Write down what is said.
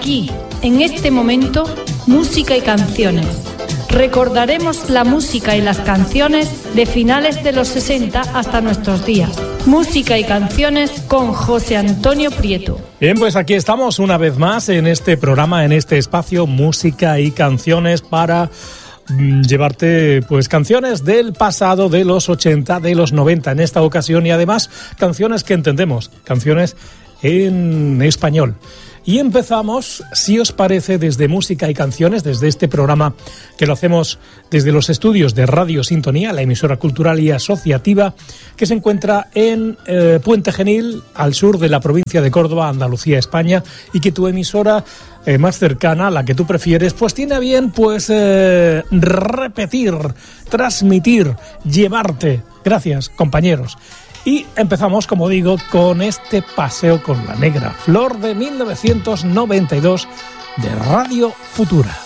Aquí, en este momento, música y canciones. Recordaremos la música y las canciones de finales de los 60 hasta nuestros días. Música y canciones con José Antonio Prieto. Bien, pues aquí estamos una vez más en este programa, en este espacio Música y Canciones, para llevarte pues canciones del pasado, de los 80, de los 90 en esta ocasión, y además canciones que entendemos, canciones en español. Y empezamos, si os parece, desde Música y Canciones, desde este programa que lo hacemos desde los estudios de Radio Sintonía, la emisora cultural y asociativa que se encuentra en Puente Genil, al sur de la provincia de Córdoba, Andalucía, España, y que tu emisora más cercana, la que tú prefieres, pues tiene a bien pues repetir, transmitir, llevarte. Gracias, compañeros. Y empezamos, como digo, con este paseo con la Negra Flor de 1992 de Radio Futura.